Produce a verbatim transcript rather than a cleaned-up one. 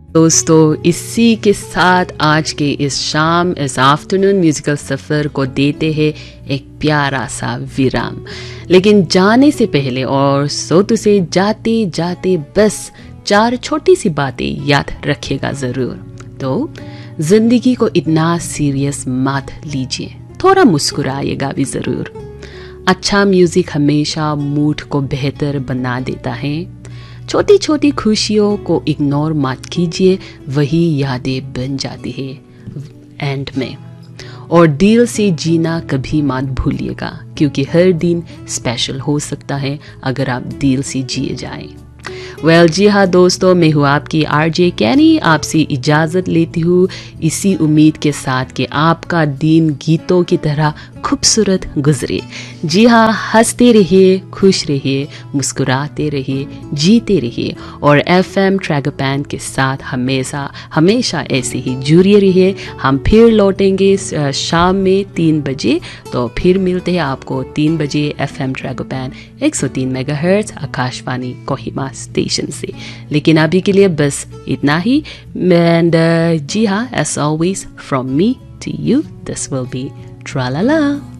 दोस्तों, इसी के साथ आज के इस शाम इस आफ्टरनून म्यूजिकल सफ़र को देते हैं एक प्यारा सा विराम। लेकिन जाने से पहले और सो तुसे जाते जाते बस चार छोटी सी बातें याद रखिएगा ज़रूर। तो ज़िंदगी को इतना सीरियस मत लीजिए, थोड़ा मुस्कुराइएगा भी ज़रूर। अच्छा म्यूज़िक हमेशा मूड को बेहतर बना देता है। छोटी छोटी खुशियों को इग्नोर मत कीजिए, वही यादें बन जाती है एंड में। और दिल से जीना कभी मत भूलिएगा, क्योंकि हर दिन स्पेशल हो सकता है अगर आप दिल से जिए जाएं। वेल well, जी हाँ दोस्तों, मैं हूँ आपकी आरजे कैनी, आपसे इजाज़त लेती हूँ इसी उम्मीद के साथ कि आपका दिन गीतों की तरह खूबसूरत गुजरे। जी हाँ, हंसते रहिए, खुश रहिए, मुस्कुराते रहिए, जीते रहिए और एफएम ट्रैगोपैन के साथ हमेशा हमेशा ऐसे ही जुड़े रहिए। हम फिर लौटेंगे शाम में तीन बजे, तो फिर मिलते हैं आपको तीन बजे एफएम ट्रैगोपैन एक सौ तीन मेगाहर्ट्ज़ आकाशवाणी कोहिमा स्टेशन से। लेकिन अभी के लिए बस इतना ही। एंड जी हाँ, as always from me to you, this will be Tra La La.